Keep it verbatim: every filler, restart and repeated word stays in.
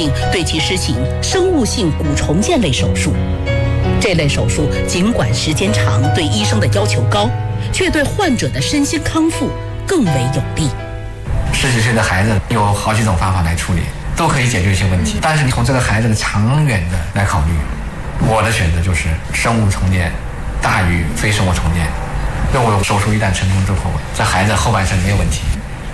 定对其施行生物性骨重建类手术。这类手术尽管时间长，对医生的要求高，却对患者的身心康复更为有利。 十几岁的孩子有好几种方法来处理，都可以解决一些问题。但是你从这个孩子的长远的来考虑，我的选择就是生物重建大于非生物重建。那我手术一旦成功之后，这孩子后半生没有问题。